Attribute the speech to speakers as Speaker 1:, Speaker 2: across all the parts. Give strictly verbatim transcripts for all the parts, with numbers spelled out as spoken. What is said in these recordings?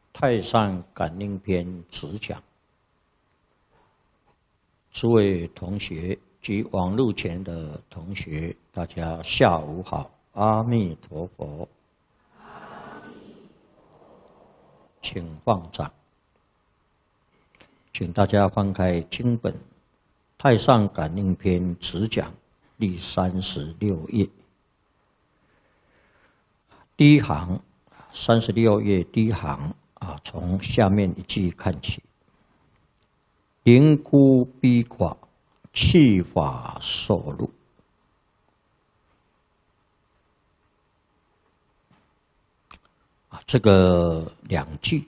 Speaker 1: 太上感应篇直讲，诸位同学及网络前的同学，大家下午好，阿弥陀佛。请放掌，请大家翻开经本《太上感应篇直讲》第三十六页，第一行，三十六页第一行啊，从下面一句看起：灵孤逼寡，弃法受禄。啊，这个两句。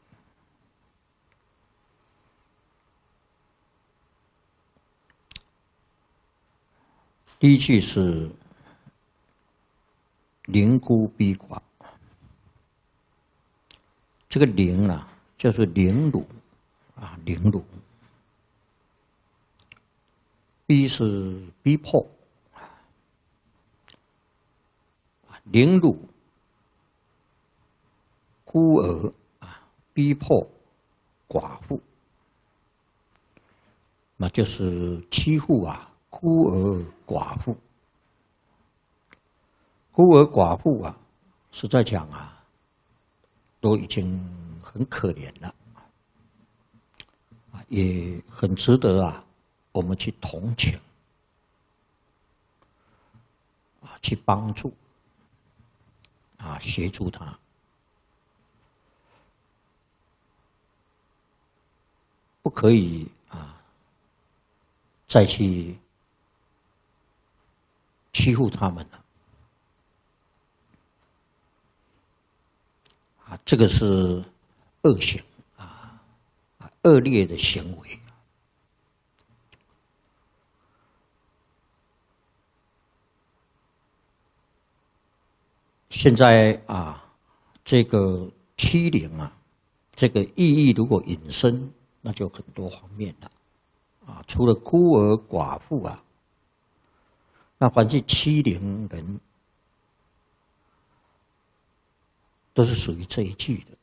Speaker 1: 第一句是灵孤逼寡，这个灵啊，就是凌辱啊，凌辱。逼是逼迫，凌辱孤儿啊，逼迫寡妇，那就是欺负啊。孤儿寡妇，孤儿寡妇啊，实在讲啊，都已经很可怜了，啊，也很值得啊，我们去同情，啊，去帮助，啊，协助他。不可以啊，再去欺负他们了，啊，这个是恶行啊，恶劣的行为。现在啊，这个欺凌啊，这个意义如果引申，那就很多方面了，啊，除了孤儿寡妇啊。那凡是欺凌人，都是属于这一句的。